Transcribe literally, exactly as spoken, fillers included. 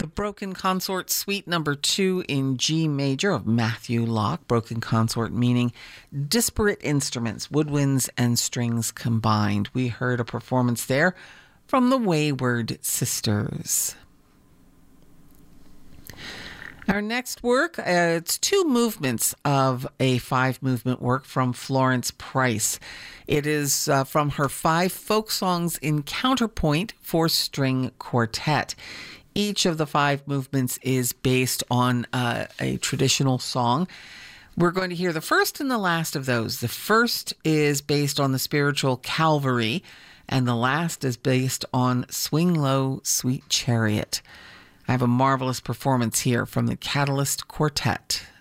The Broken Consort Suite number two in G major of Matthew Locke. Broken consort meaning disparate instruments, woodwinds and strings combined. We heard a performance there from the Wayward Sisters. Our next work, uh, it's two movements of a five-movement work from Florence Price. It is uh, from her Five Folk Songs in Counterpoint for String Quartet. Each of the five movements is based on uh, a traditional song. We're going to hear the first and the last of those. The first is based on the spiritual Calvary, and the last is based on Swing Low, Sweet Chariot. I have a marvelous performance here from the Catalyst Quartet.